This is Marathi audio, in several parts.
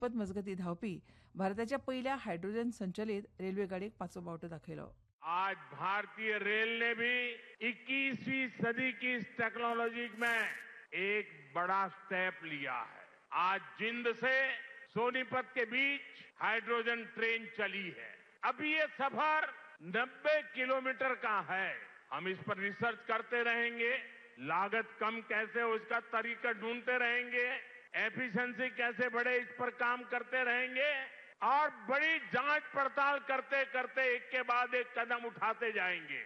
दुप्पट मजगती धावपी भारताच्या पहिल्या हायड्रोजन संचलित रेल्वे गाडीक पांचवो बावटो दाखयलो. आज भारतीय रेल ने भी 21वीं सदी की इस टेक्नोलॉजी में एक बड़ा स्टेप लिया है. आज जिंद से सोनीपत के बीच हाइड्रोजन ट्रेन चली है. अभी ये सफर 90 किलोमीटर का है. हम इस पर रिसर्च करते रहेंगे, लागत कम कैसे हो इसका तरीका ढूंढते रहेंगे, एफिशिएंसी कैसे बढ़े इस पर काम करते रहेंगे और बड़ी जांच पड़ताल करते करते एक के बाद एक कदम उठाते जाएंगे.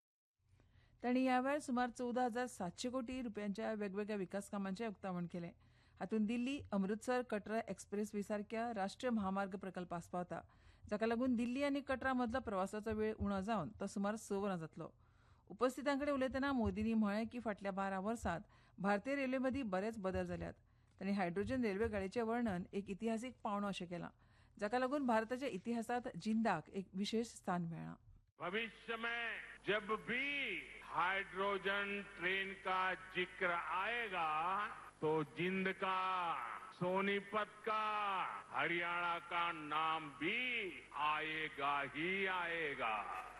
तांणी यावेळार सुमार 14,700 कोटी रुपयांच्या वेगवेगळ्या विकास कामांचे उक्तावण केले. हातूंत दिल्ली अमृतसर कटरा एक्सप्रेस वे सारख्या राष्ट्रीय महामार्ग प्रकल्प आस्पावता, जाका लागून दिल्ली आनी कटरा मदलो प्रवासाचो वेळ उणो जावन तो सुमार 6 वरां जातलो. उपस्थितांकडेन उलयतना मोदींनी म्हळें की फाटल्या 12 वर्सांत भारतीय रेल्वे मदीं बरेच बदल जाल्यात. तांणी हायड्रोजन रेल्वे गाडयेचें वर्णन एक इतिहासीक पावणो अशें केलां, जाका लागून भारताच्या इतिहासात जिंदाक एक विशेष स्थान मेळ्ळां. भविष्य में जब भी हाइड्रोजन ट्रेन का जिक्र आएगा तो जिंद का, सोनीपत का, हरियाणा का नाम भी आएगा ही आएगा.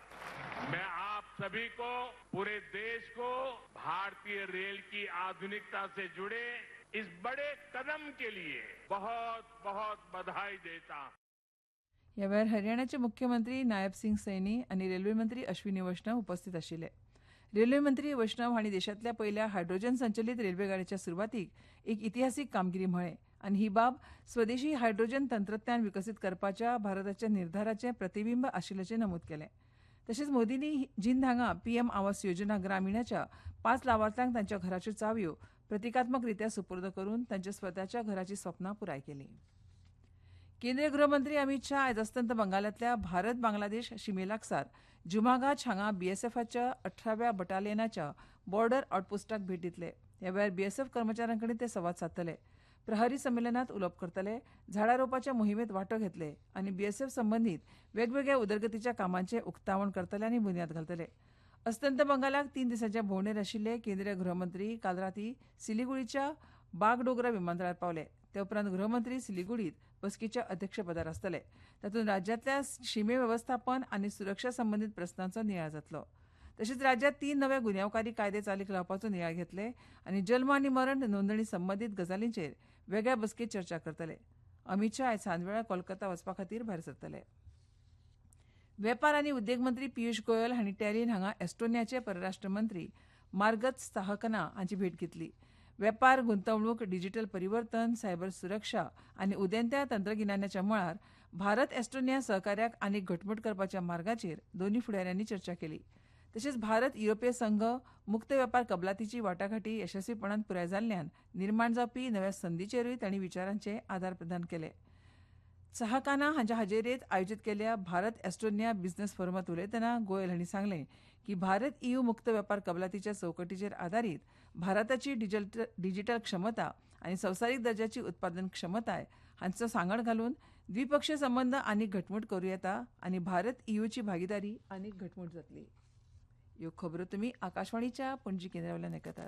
मैं आप सभी को, पूरे देश को भारतीय रेल की आधुनिकता से जुड़े इस बड़े कदम के लिए बहुत बहुत बधाई देता हूं. ह्या वेळार हरियाणाचे मुख्यमंत्री नायब सिंग सैनी आनी रेल्वे मंत्री अश्विनी वैष्णव उपस्थित आशिल्ले. रेल्वे मंत्री वैष्णव हांणी देशांतल्या पहिल्या हायड्रोजन संचलित रेल्वे गाडयेच्या सुरवातीक एक इतिहासीक कामगिरी म्हळें आनी ही बाब स्वदेशी हायड्रोजन तंत्रज्ञान विकसीत करपाच्या भारताच्या निर्धाराचें प्रतिबिंब आशिल्ल्याचें नमूद केलें. तशेंच मोदींनी जिंद हांगा पीएम आवास योजना ग्रामीणाच्या 5 लावार्थ्यांक तांच्या घराच्यो चावयो प्रतिकात्मक रित्या सुपूर्द करून तांच्या स्वताच्या घराची स्वप्नां पुराय केली. केंद्रीय गृहमंत्री अमित शाह आयज अस्तंत बंगालांतल्या भारत बांगलादेश शिमेलागसार जुमागाच हांगा बीएसएफच्या 18व्या बटालियनाच्या बॉर्डर आउटपोस्टाक भेट दितले. ह्या वेळार बीएसएफ कर्मचाऱ्यां ते संवाद सादतले, प्रहरी संमेलनात उलोवप करतले, झाडां रोवपाच्या मोहिमेत वांटो घेतले आनी बीएसएफ संबंदीत वेगवेगळ्या उदरगतीच्या कामांचे उक्तावण करतले आनी बुन्याद घालतले. अस्तंत बंगालाक 3 दिसांच्या भोंवडेर आशिल्ले केंद्रीय गृहमंत्री काल रातीं सिलिगुडीच्या बागडोगरा विमानतळार पावले. ते उपरांत गृहमंत्री सिलिगुडीत बसकेच्या अध्यक्षपदार आसतले. तातूंत राज्यांतल्या शिमे वेवस्थापन आनी सुरक्षा संबंदीत प्रस्नांचो नियाळ जातलो. तशेंच राज्यांत 3 नवे गुन्यांवकारी कायदे चालीक लावपाचो नियाळ घेतले आनी जल्म आनी मरण नोंदणी संबंदीत गजालींचेर वेगळ्या बसकेत चर्चा करतले. अमित शाह आयज सांजवेळा कोलकाता वचपा खातीर भायर सरतले. वेपार आनी उद्देग मंत्री पियुष गोयल हांणी टॅलिन हांगा एस्टोनियाचे परराष्ट्र मंत्री मार्गत स्थाहकना हांची भेट घेतली. वेपार, गुंतवणूक, डिजिटल परिवर्तन, सायबर सुरक्षा आनी उदेंत्या तंत्रगिन्यानाच्या मळार भारत एस्टोनिया सहकार्याक आनीक घटमूट करपाच्या मार्गाचेर दोनूय फुडाऱ्यांनी चर्चा केली. तशेंच भारत युरोपीय संघ मुक्त वेपार कबलातीची वाटाघाटी यशस्वीपणान पुराय जाल्ल्यान निर्माण जावपी नव्या संदीचेरूय तांणी विचारांचे आदार प्रदान केले. सहाकाना हांच्या हाजेरीत आयोजीत केल्ल्या भारत एस्टोनिया बिझनेस फोरमात उलयतना गोयल हांणी सांगलें की भारत EU मुक्त वेपार कबलातीच्या चौकटीचेर आदारीत भारताची डिजिटल क्षमता आनी संवसारीक दर्जाची उत्पादन क्षमताय हांचो सांगड घालून द्विपक्षीय संबंद आनीक घटमूट करूं येता आनी भारत EUची भागीदारी आनीक घटमूट जातली. ह्यो खबरो तुमी आकाशवाणीच्या पणजी केंद्रावेल्यान आयकतात.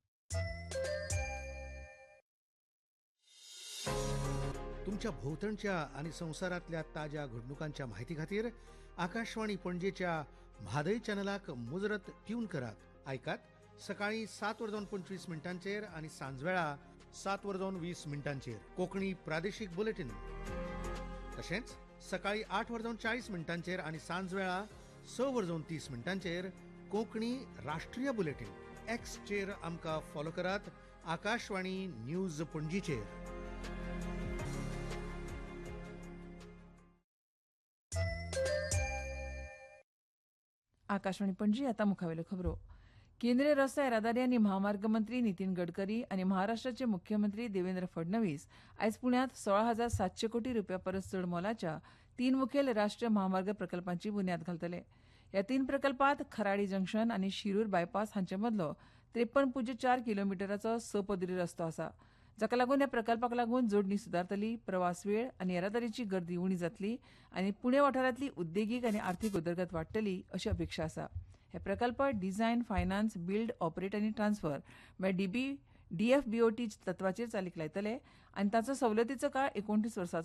तुमच्या भोवतणच्या आणि संवसारातल्या ताज्या घडणुकांच्या म्हायती खातीर आकाशवाणी पणजेच्या म्हादय चॅनलाक मुजरत ट्यून करात. आयकात सकाळी 7:25 आणि सांजवेळा 7:20 कोंकणी प्रादेशीक बुलेटिन. तशेंच सकाळी 8:40 आणि सांजवेळा 6:30 कोंकणी राष्ट्रीय बुलेटिन. एक्सचेर आमकां फॉलो करात. आकाशवाणी न्यूज पणजीचेर. आकाशवाणी पणजी आतां मुखावेल्यो खबरो. केंद्रीय रस्तो येरादारी आनी महामार्ग मंत्री नितीन गडकरी आनी महाराष्ट्राचे मुख्यमंत्री देवेंद्र फडणवीस आयज पुण्यात 16,700 कोटी रुपया परस चड मोलाच्या 3 मुखेल राष्ट्रीय महामार्ग प्रकल्पांची बुन्याद घालतले. ह्या 3 प्रकल्पांत खराडी जंक्शन आनी शिरूर बायपास हांचे मदलो 53.4 किलोमिटराचो 6 पदरी रस्तो आसा, जाका लागून ह्या प्रकल्पाक लागून जोडणी सुदारतली, प्रवास वेळ आनी येरादारीची गर्दी उणी जातली आनी पुणे वाठारांतली उद्देगीक आनी आर्थीक उदरगत वाडटली अशी अपेक्षा आसा. हे प्रकल्प डिझायन, फायनान्स, बिल्ड, ऑपरेट आनी ट्रान्सफर DFBOT तत्वाचेर चालीक लायतले आनी ताचो सवलतीचो काळ 29 वर्सांचो